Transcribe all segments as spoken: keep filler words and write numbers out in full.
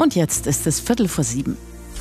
Und jetzt ist es Viertel vor sieben.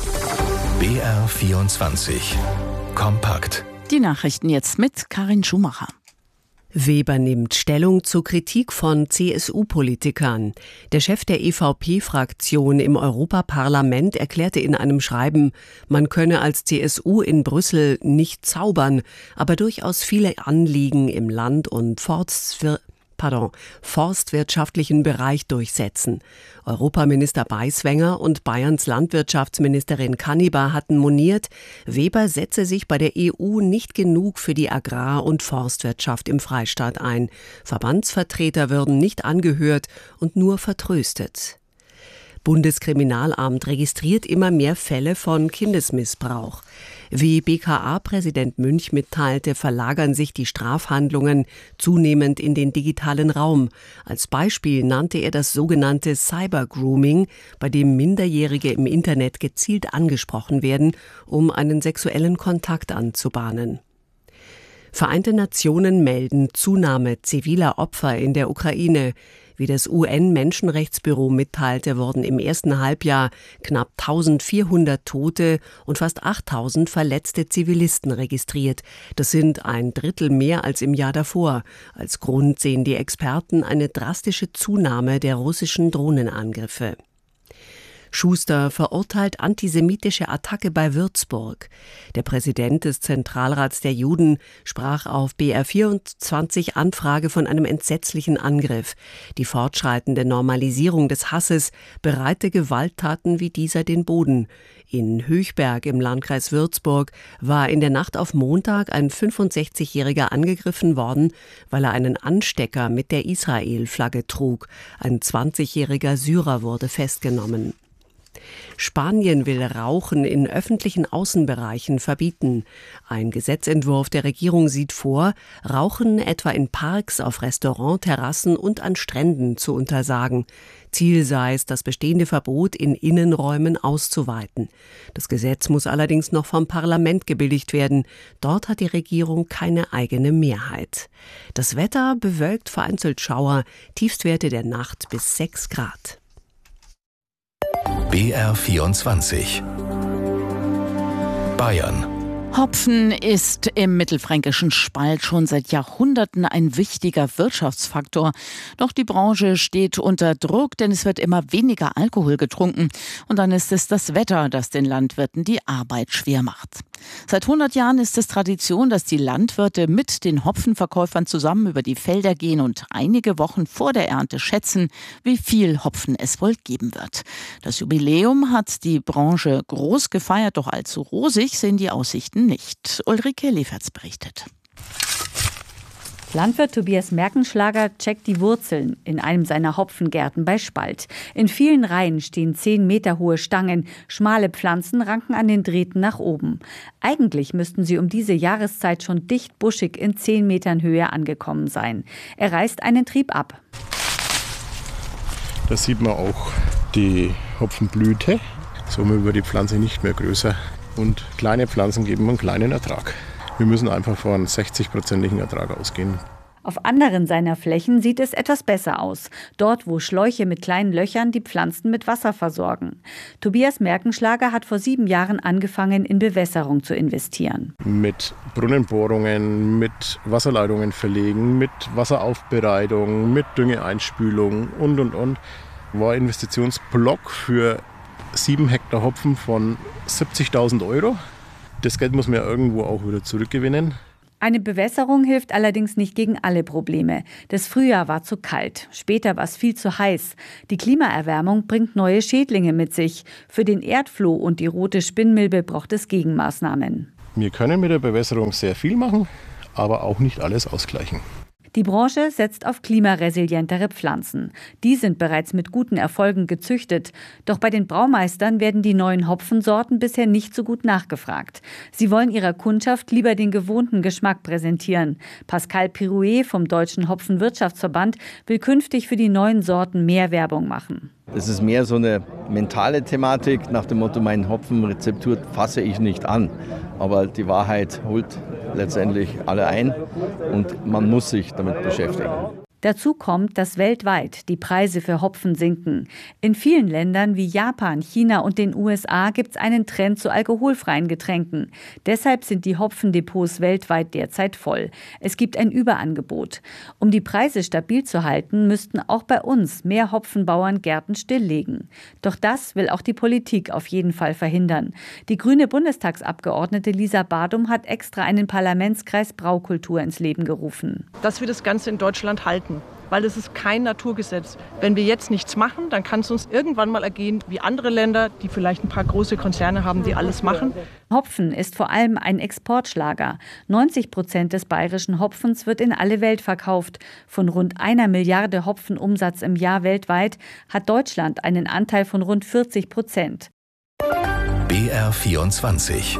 B R vierundzwanzig. Kompakt. Die Nachrichten jetzt mit Karin Schumacher. Weber nimmt Stellung zur Kritik von C S U-Politikern. Der Chef der E V P-Fraktion im Europaparlament erklärte in einem Schreiben, man könne als C S U in Brüssel nicht zaubern, aber durchaus viele Anliegen im Land- und Forstwirtschaft Pardon, forstwirtschaftlichen Bereich durchsetzen. Europaminister Beiswenger und Bayerns Landwirtschaftsministerin Kannibar hatten moniert, Weber setze sich bei der E U nicht genug für die Agrar- und Forstwirtschaft im Freistaat ein. Verbandsvertreter würden nicht angehört und nur vertröstet. Bundeskriminalamt registriert immer mehr Fälle von Kindesmissbrauch. Wie B K A-Präsident Münch mitteilte, verlagern sich die Strafhandlungen zunehmend in den digitalen Raum. Als Beispiel nannte er das sogenannte Cybergrooming, bei dem Minderjährige im Internet gezielt angesprochen werden, um einen sexuellen Kontakt anzubahnen. Vereinte Nationen melden Zunahme ziviler Opfer in der Ukraine. Wie das U N-Menschenrechtsbüro mitteilte, wurden im ersten Halbjahr knapp eintausendvierhundert Tote und fast achttausend verletzte Zivilisten registriert. Das sind ein Drittel mehr als im Jahr davor. Als Grund sehen die Experten eine drastische Zunahme der russischen Drohnenangriffe. Schuster verurteilt antisemitische Attacke bei Würzburg. Der Präsident des Zentralrats der Juden sprach auf B R vierundzwanzig Anfrage von einem entsetzlichen Angriff. Die fortschreitende Normalisierung des Hasses bereite Gewalttaten wie dieser den Boden. In Höchberg im Landkreis Würzburg war in der Nacht auf Montag ein fünfundsechzigjähriger angegriffen worden, weil er einen Anstecker mit der Israel-Flagge trug. Ein zwanzigjähriger Syrer wurde festgenommen. Spanien will Rauchen in öffentlichen Außenbereichen verbieten. Ein Gesetzentwurf der Regierung sieht vor, Rauchen etwa in Parks, auf Restaurantterrassen und an Stränden zu untersagen. Ziel sei es, das bestehende Verbot in Innenräumen auszuweiten. Das Gesetz muss allerdings noch vom Parlament gebilligt werden. Dort hat die Regierung keine eigene Mehrheit. Das Wetter bewölkt vereinzelt Schauer, Tiefstwerte der Nacht bis sechs Grad. B R vierundzwanzig. Bayern. Hopfen ist im mittelfränkischen Spalt schon seit Jahrhunderten ein wichtiger Wirtschaftsfaktor. Doch die Branche steht unter Druck, denn es wird immer weniger Alkohol getrunken. Und dann ist es das Wetter, das den Landwirten die Arbeit schwer macht. Seit hundert Jahren ist es Tradition, dass die Landwirte mit den Hopfenverkäufern zusammen über die Felder gehen und einige Wochen vor der Ernte schätzen, wie viel Hopfen es wohl geben wird. Das Jubiläum hat die Branche groß gefeiert, doch allzu rosig sehen die Aussichten nicht. Ulrike Leferz berichtet. Landwirt Tobias Merkenschlager checkt die Wurzeln in einem seiner Hopfengärten bei Spalt. In vielen Reihen stehen zehn Meter hohe Stangen. Schmale Pflanzen ranken an den Drähten nach oben. Eigentlich müssten sie um diese Jahreszeit schon dicht buschig in zehn Metern Höhe angekommen sein. Er reißt einen Trieb ab. Da sieht man auch die Hopfenblüte. Somit wird die Pflanze nicht mehr größer. Und kleine Pflanzen geben einen kleinen Ertrag. Wir müssen einfach von einem sechzig-prozentigen Ertrag ausgehen. Auf anderen seiner Flächen sieht es etwas besser aus. Dort, wo Schläuche mit kleinen Löchern die Pflanzen mit Wasser versorgen. Tobias Merkenschlager hat vor sieben Jahren angefangen, in Bewässerung zu investieren. Mit Brunnenbohrungen, mit Wasserleitungen verlegen, mit Wasseraufbereitung, mit Düngeeinspülung und, und, und. War Investitionsblock für sieben Hektar Hopfen von siebzigtausend Euro. Das Geld muss man ja irgendwo auch wieder zurückgewinnen. Eine Bewässerung hilft allerdings nicht gegen alle Probleme. Das Frühjahr war zu kalt, später war es viel zu heiß. Die Klimaerwärmung bringt neue Schädlinge mit sich. Für den Erdfloh und die rote Spinnmilbe braucht es Gegenmaßnahmen. Wir können mit der Bewässerung sehr viel machen, aber auch nicht alles ausgleichen. Die Branche setzt auf klimaresilientere Pflanzen. Die sind bereits mit guten Erfolgen gezüchtet. Doch bei den Braumeistern werden die neuen Hopfensorten bisher nicht so gut nachgefragt. Sie wollen ihrer Kundschaft lieber den gewohnten Geschmack präsentieren. Pascal Pirouet vom Deutschen Hopfenwirtschaftsverband will künftig für die neuen Sorten mehr Werbung machen. Es ist mehr so eine mentale Thematik nach dem Motto, mein Hopfenrezeptur fasse ich nicht an. Aber die Wahrheit holt letztendlich alle ein und man muss sich damit beschäftigen. Dazu kommt, dass weltweit die Preise für Hopfen sinken. In vielen Ländern wie Japan, China und den U S A gibt es einen Trend zu alkoholfreien Getränken. Deshalb sind die Hopfendepots weltweit derzeit voll. Es gibt ein Überangebot. Um die Preise stabil zu halten, müssten auch bei uns mehr Hopfenbauern Gärten stilllegen. Doch das will auch die Politik auf jeden Fall verhindern. Die grüne Bundestagsabgeordnete Lisa Badum hat extra einen Parlamentskreis Braukultur ins Leben gerufen. Dass wir das Ganze in Deutschland halten. Weil es ist kein Naturgesetz. Wenn wir jetzt nichts machen, dann kann es uns irgendwann mal ergehen wie andere Länder, die vielleicht ein paar große Konzerne haben, die alles machen. Hopfen ist vor allem ein Exportschlager. neunzig Prozent des bayerischen Hopfens wird in alle Welt verkauft. Von rund einer Milliarde Hopfenumsatz im Jahr weltweit hat Deutschland einen Anteil von rund vierzig Prozent. B R vierundzwanzig.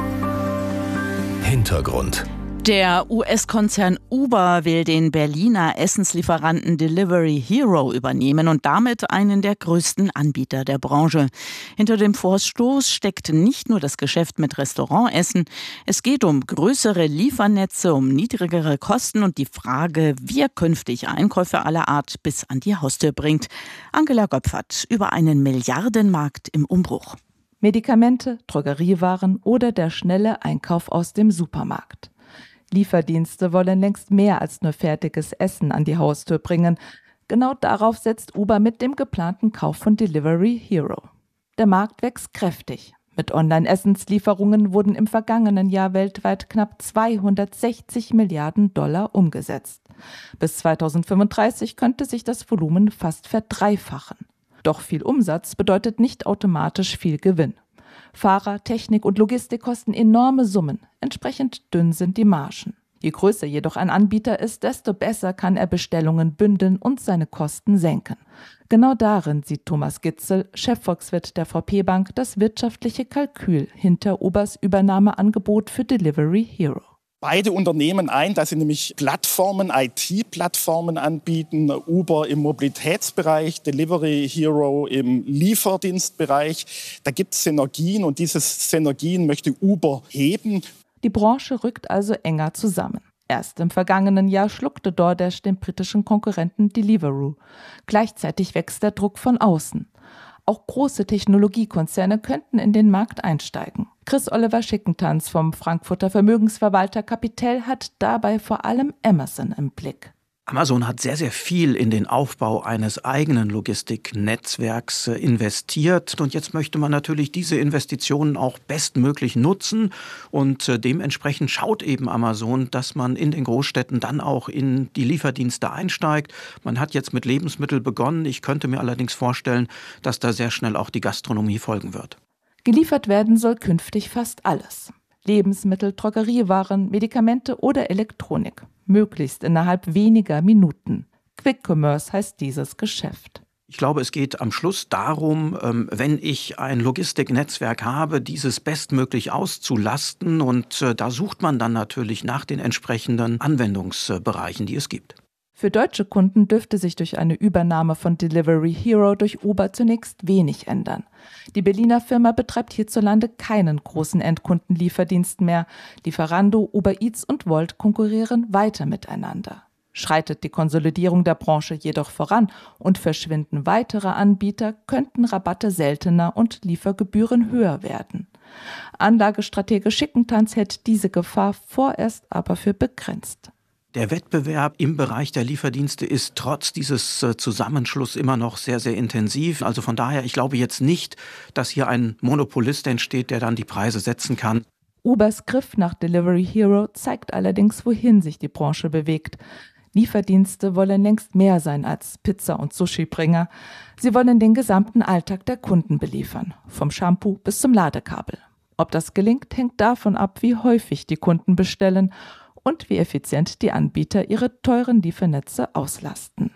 Hintergrund. Der U S-Konzern Uber will den Berliner Essenslieferanten Delivery Hero übernehmen und damit einen der größten Anbieter der Branche. Hinter dem Vorstoß steckt nicht nur das Geschäft mit Restaurantessen. Es geht um größere Liefernetze, um niedrigere Kosten und die Frage, wie er künftig Einkäufe aller Art bis an die Haustür bringt. Angela Göpfert über einen Milliardenmarkt im Umbruch. Medikamente, Drogeriewaren oder der schnelle Einkauf aus dem Supermarkt. Lieferdienste wollen längst mehr als nur fertiges Essen an die Haustür bringen. Genau darauf setzt Uber mit dem geplanten Kauf von Delivery Hero. Der Markt wächst kräftig. Mit Online-Essenslieferungen wurden im vergangenen Jahr weltweit knapp zweihundertsechzig Milliarden Dollar umgesetzt. Bis zweitausendfünfunddreißig könnte sich das Volumen fast verdreifachen. Doch viel Umsatz bedeutet nicht automatisch viel Gewinn. Fahrer, Technik und Logistik kosten enorme Summen. Entsprechend dünn sind die Margen. Je größer jedoch ein Anbieter ist, desto besser kann er Bestellungen bündeln und seine Kosten senken. Genau darin sieht Thomas Gitzel, Chefvolkswirt der V P Bank, das wirtschaftliche Kalkül hinter Ubers Übernahmeangebot für Delivery Hero. Beide Unternehmen ein, dass sie nämlich Plattformen, I T-Plattformen anbieten, Uber im Mobilitätsbereich, Delivery Hero im Lieferdienstbereich. Da gibt es Synergien und diese Synergien möchte Uber heben. Die Branche rückt also enger zusammen. Erst im vergangenen Jahr schluckte DoorDash den britischen Konkurrenten Deliveroo. Gleichzeitig wächst der Druck von außen. Auch große Technologiekonzerne könnten in den Markt einsteigen. Chris-Oliver Schickentanz vom Frankfurter Vermögensverwalter Capitel hat dabei vor allem Amazon im Blick. Amazon hat sehr, sehr viel in den Aufbau eines eigenen Logistiknetzwerks investiert. Und jetzt möchte man natürlich diese Investitionen auch bestmöglich nutzen. Und dementsprechend schaut eben Amazon, dass man in den Großstädten dann auch in die Lieferdienste einsteigt. Man hat jetzt mit Lebensmitteln begonnen. Ich könnte mir allerdings vorstellen, dass da sehr schnell auch die Gastronomie folgen wird. Geliefert werden soll künftig fast alles. Lebensmittel, Drogeriewaren, Medikamente oder Elektronik. Möglichst innerhalb weniger Minuten. Quick Commerce heißt dieses Geschäft. Ich glaube, es geht am Schluss darum, wenn ich ein Logistiknetzwerk habe, dieses bestmöglich auszulasten. Und da sucht man dann natürlich nach den entsprechenden Anwendungsbereichen, die es gibt. Für deutsche Kunden dürfte sich durch eine Übernahme von Delivery Hero durch Uber zunächst wenig ändern. Die Berliner Firma betreibt hierzulande keinen großen Endkundenlieferdienst mehr. Lieferando, Uber Eats und Wolt konkurrieren weiter miteinander. Schreitet die Konsolidierung der Branche jedoch voran und verschwinden weitere Anbieter, könnten Rabatte seltener und Liefergebühren höher werden. Anlagestratege Schickentanz hält diese Gefahr vorerst aber für begrenzt. Der Wettbewerb im Bereich der Lieferdienste ist trotz dieses Zusammenschlusses immer noch sehr, sehr intensiv. Also von daher, ich glaube jetzt nicht, dass hier ein Monopolist entsteht, der dann die Preise setzen kann. Ubers Griff nach Delivery Hero zeigt allerdings, wohin sich die Branche bewegt. Lieferdienste wollen längst mehr sein als Pizza- und Sushi-Bringer. Sie wollen den gesamten Alltag der Kunden beliefern, vom Shampoo bis zum Ladekabel. Ob das gelingt, hängt davon ab, wie häufig die Kunden bestellen und wie effizient die Anbieter ihre teuren Liefernetze auslasten.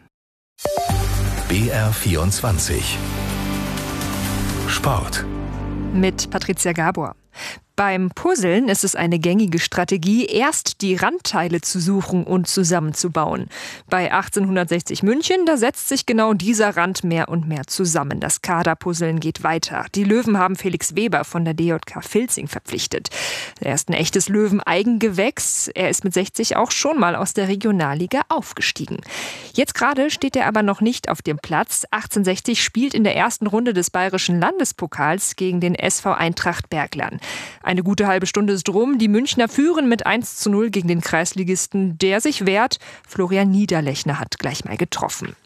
B R vierundzwanzig Sport mit Patricia Gabor. Beim Puzzeln ist es eine gängige Strategie, erst die Randteile zu suchen und zusammenzubauen. Bei achtzehnhundertsechzig München, da setzt sich genau dieser Rand mehr und mehr zusammen. Das Kaderpuzzeln geht weiter. Die Löwen haben Felix Weber von der D J K Vilsing verpflichtet. Er ist ein echtes Löwen-Eigengewächs. Er ist mit sechzig auch schon mal aus der Regionalliga aufgestiegen. Jetzt gerade steht er aber noch nicht auf dem Platz. achtzehnhundertsechzig spielt in der ersten Runde des Bayerischen Landespokals gegen den S V Eintracht Bergland. Eine gute halbe Stunde ist rum. Die Münchner führen mit eins zu null gegen den Kreisligisten, der sich wehrt. Florian Niederlechner hat gleich mal getroffen.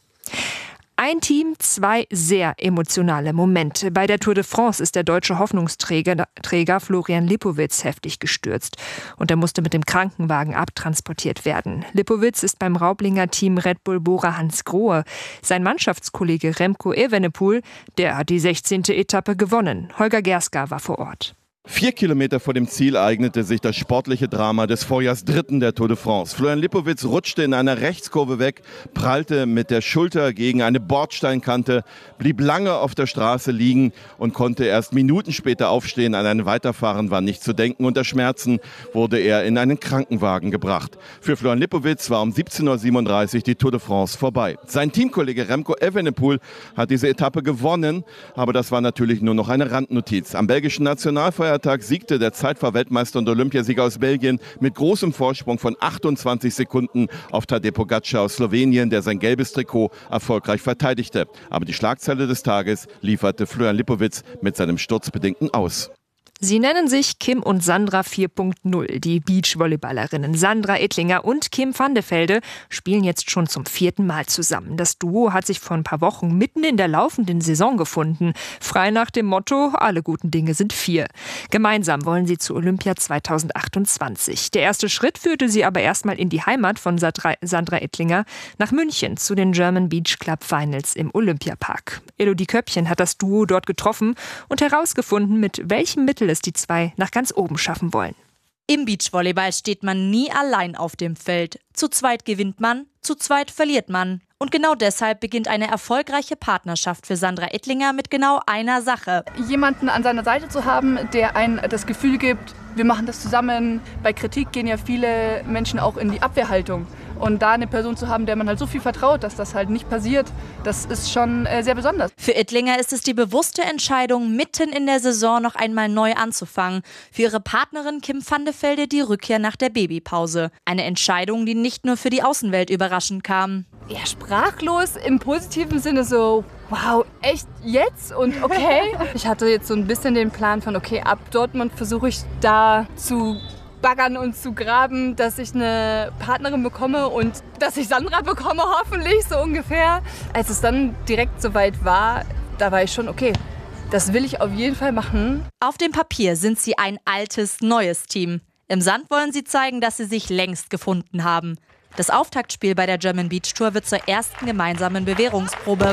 Ein Team, zwei sehr emotionale Momente. Bei der Tour de France ist der deutsche Hoffnungsträger Träger Florian Lipowitz heftig gestürzt. Und er musste mit dem Krankenwagen abtransportiert werden. Lipowitz ist beim Raublinger Team Red Bull Bora Hansgrohe. Sein Mannschaftskollege Remco Evenepoel, der hat die sechzehnte Etappe gewonnen. Holger Gerska war vor Ort. Vier Kilometer vor dem Ziel ereignete sich das sportliche Drama des Vorjahrsdritten der Tour de France. Florian Lipowitz rutschte in einer Rechtskurve weg, prallte mit der Schulter gegen eine Bordsteinkante, blieb lange auf der Straße liegen und konnte erst Minuten später aufstehen. An ein Weiterfahren war nicht zu denken. Unter Schmerzen wurde er in einen Krankenwagen gebracht. Für Florian Lipowitz war um siebzehn Uhr siebenunddreißig die Tour de France vorbei. Sein Teamkollege Remco Evenepoel hat diese Etappe gewonnen, aber das war natürlich nur noch eine Randnotiz. Am belgischen Nationalfeiertag Tag siegte der Zeitfahrweltmeister und Olympiasieger aus Belgien mit großem Vorsprung von achtundzwanzig Sekunden auf Tadej Pogačar aus Slowenien, der sein gelbes Trikot erfolgreich verteidigte. Aber die Schlagzeile des Tages lieferte Florian Lipowitz mit seinem sturzbedingten Aus. Sie nennen sich Kim und Sandra vier Punkt null. Die Beachvolleyballerinnen Sandra Ettlinger und Kim van de Velde spielen jetzt schon zum vierten Mal zusammen. Das Duo hat sich vor ein paar Wochen mitten in der laufenden Saison gefunden. Frei nach dem Motto, alle guten Dinge sind vier. Gemeinsam wollen sie zu Olympia zweitausendachtundzwanzig. Der erste Schritt führte sie aber erstmal in die Heimat von Sandra Ettlinger, nach München zu den German Beach Club Finals im Olympiapark. Elodie Köppchen hat das Duo dort getroffen und herausgefunden, mit welchem Mittel es die zwei nach ganz oben schaffen wollen. Im Beachvolleyball steht man nie allein auf dem Feld. Zu zweit gewinnt man, zu zweit verliert man. Und genau deshalb beginnt eine erfolgreiche Partnerschaft für Sandra Ettlinger mit genau einer Sache. Jemanden an seiner Seite zu haben, der einem das Gefühl gibt, wir machen das zusammen. Bei Kritik gehen ja viele Menschen auch in die Abwehrhaltung. Und da eine Person zu haben, der man halt so viel vertraut, dass das halt nicht passiert, das ist schon äh, sehr besonders. Für Ettlinger ist es die bewusste Entscheidung, mitten in der Saison noch einmal neu anzufangen. Für ihre Partnerin Kim van de Velde die Rückkehr nach der Babypause. Eine Entscheidung, die nicht nur für die Außenwelt überraschend kam. Ja, sprachlos im positiven Sinne so, wow, echt jetzt und okay. Ich hatte jetzt so ein bisschen den Plan von, okay, ab Dortmund versuche ich da zu baggern und zu graben, dass ich eine Partnerin bekomme und dass ich Sandra bekomme, hoffentlich, so ungefähr. Als es dann direkt soweit war, da war ich schon, okay, das will ich auf jeden Fall machen. Auf dem Papier sind sie ein altes, neues Team. Im Sand wollen sie zeigen, dass sie sich längst gefunden haben. Das Auftaktspiel bei der German Beach Tour wird zur ersten gemeinsamen Bewährungsprobe.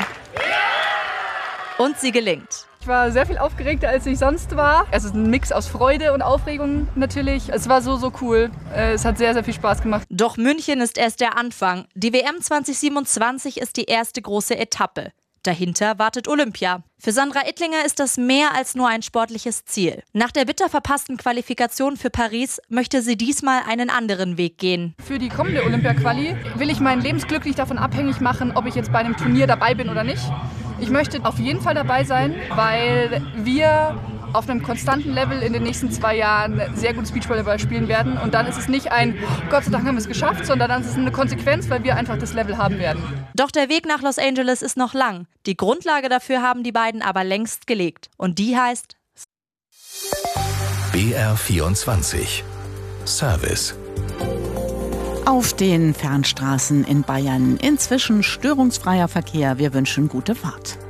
Und sie gelingt. Ich war sehr viel aufgeregter, als ich sonst war. Es ist ein Mix aus Freude und Aufregung natürlich. Es war so, so cool. Es hat sehr, sehr viel Spaß gemacht. Doch München ist erst der Anfang. Die W M zwanzig siebenundzwanzig ist die erste große Etappe. Dahinter wartet Olympia. Für Sandra Ettlinger ist das mehr als nur ein sportliches Ziel. Nach der bitter verpassten Qualifikation für Paris möchte sie diesmal einen anderen Weg gehen. Für die kommende Olympia-Quali will ich mein Lebensglück nicht davon abhängig machen, ob ich jetzt bei einem Turnier dabei bin oder nicht. Ich möchte auf jeden Fall dabei sein, weil wir auf einem konstanten Level in den nächsten zwei Jahren sehr gutes Beachvolleyball spielen werden. Und dann ist es nicht ein, Gott sei Dank haben wir es geschafft, sondern dann ist es eine Konsequenz, weil wir einfach das Level haben werden. Doch der Weg nach Los Angeles ist noch lang. Die Grundlage dafür haben die beiden aber längst gelegt. Und die heißt B R vierundzwanzig Service. Auf den Fernstraßen in Bayern inzwischen störungsfreier Verkehr. Wir wünschen gute Fahrt.